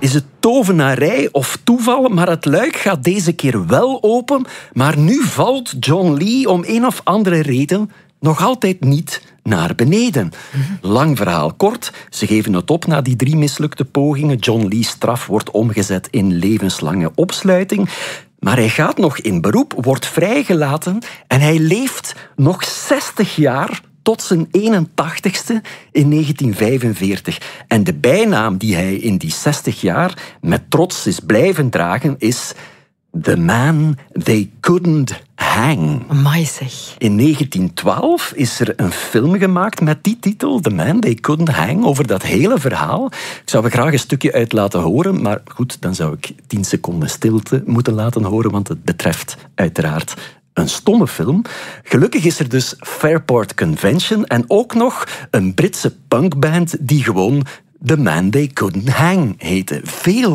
Is het tovenarij of toeval, maar het luik gaat deze keer wel open. Maar nu valt John Lee om een of andere reden nog altijd niet naar beneden. Lang verhaal kort, ze geven het op na die 3 mislukte pogingen. John Lee's straf wordt omgezet in levenslange opsluiting. Maar hij gaat nog in beroep, wordt vrijgelaten en hij leeft nog 60 jaar tot zijn 81ste in 1945. En de bijnaam die hij in die 60 jaar met trots is blijven dragen is The Man They Couldn't Hang. Amai zeg. In 1912 is er een film gemaakt met die titel, The Man They Couldn't Hang, over dat hele verhaal. Ik zou er graag een stukje uit laten horen, maar goed, dan zou ik 10 seconden stilte moeten laten horen, want het betreft uiteraard een stomme film. Gelukkig is er dus Fairport Convention en ook nog een Britse punkband die gewoon The Man They Couldn't Hang heette.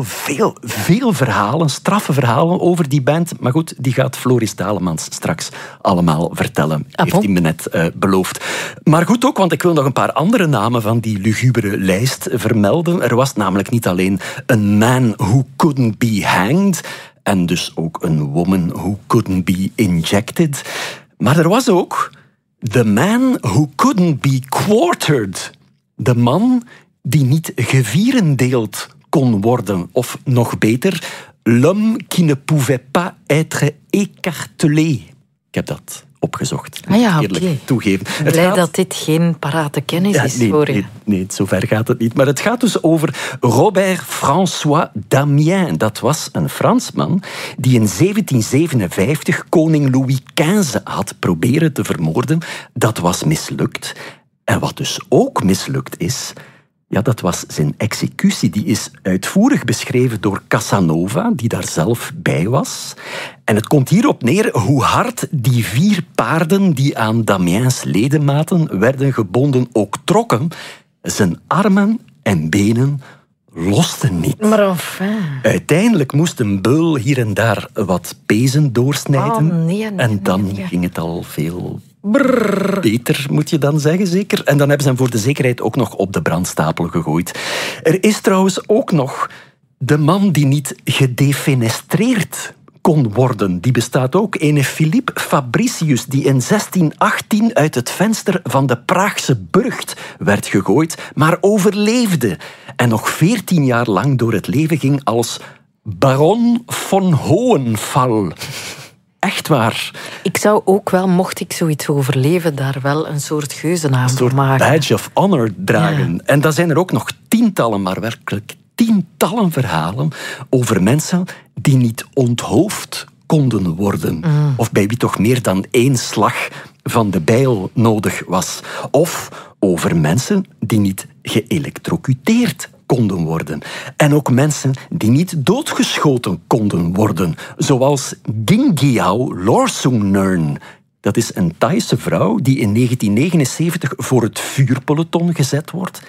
Veel verhalen, straffe verhalen over die band. Maar goed, die gaat Floris Dalemans straks allemaal vertellen. Heeft hij me net beloofd. Maar goed ook, want ik wil nog een paar andere namen van die lugubere lijst vermelden. Er was namelijk niet alleen een man who couldn't be hanged en dus ook een woman who couldn't be injected. Maar er was ook the man who couldn't be quartered. De man die niet gevierendeeld kon worden. Of nog beter, l'homme qui ne pouvait pas être écartelé. Ik heb dat opgezocht. Eerlijk toegeven. Blij dat dit geen parate kennis is voor je. Nee, zover gaat het niet. Maar het gaat dus over Robert François Damiens. Dat was een Fransman die in 1757 koning Louis XV had proberen te vermoorden. Dat was mislukt. En wat dus ook mislukt is, ja, dat was zijn executie. Die is uitvoerig beschreven door Casanova, die daar zelf bij was. En het komt hierop neer hoe hard die 4 paarden die aan Damiens ledematen werden gebonden ook trokken. Zijn armen en benen losten niet. Maar enfin. Uiteindelijk moest een beul hier en daar wat pezen doorsnijden. En dan ging het al veel beter, moet je dan zeggen, zeker. En dan hebben ze hem voor de zekerheid ook nog op de brandstapel gegooid. Er is trouwens ook nog de man die niet gedefenestreerd kon worden. Die bestaat ook. Ene Philippe Fabricius, die in 1618 uit het venster van de Praagse burcht werd gegooid, maar overleefde. En nog 14 jaar lang door het leven ging als baron von Hohenfall. Echt waar. Ik zou ook wel, mocht ik zoiets overleven, daar wel een soort geuzennaam voor maken. Een badge of honor dragen. Ja. En dan zijn er ook nog tientallen, maar werkelijk tientallen verhalen over mensen die niet onthoofd konden worden. Of bij wie toch meer dan 1 slag van de bijl nodig was. Of over mensen die niet geëlektrocuteerd konden worden. En ook mensen die niet doodgeschoten konden worden. Zoals Gingyao Lorsungnern. Dat is een Thaise vrouw die in 1979 voor het vuurpeloton gezet wordt.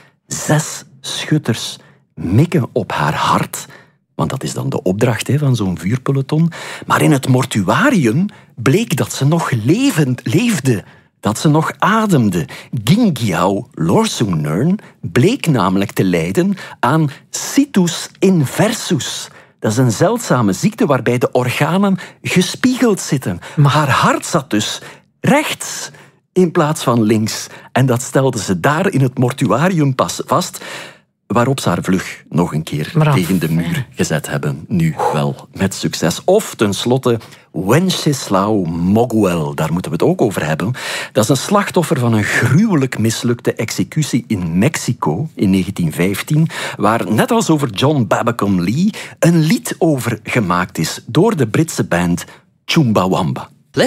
6 schutters mikken op haar hart. Want dat is dan de opdracht van zo'n vuurpeloton. Maar in het mortuarium bleek dat ze nog leefde. Dat ze nog ademde. Gingyao Lorsungnern bleek namelijk te lijden aan situs inversus. Dat is een zeldzame ziekte waarbij de organen gespiegeld zitten. Maar haar hart zat dus rechts in plaats van links. En dat stelde ze daar in het mortuarium pas vast, waarop ze haar vlug nog een keer tegen de muur gezet hebben. Nu wel met succes. Of tenslotte Wenceslao Moguel, daar moeten we het ook over hebben. Dat is een slachtoffer van een gruwelijk mislukte executie in Mexico in 1915, waar net als over John Babacom Lee een lied over gemaakt is door de Britse band Chumbawamba.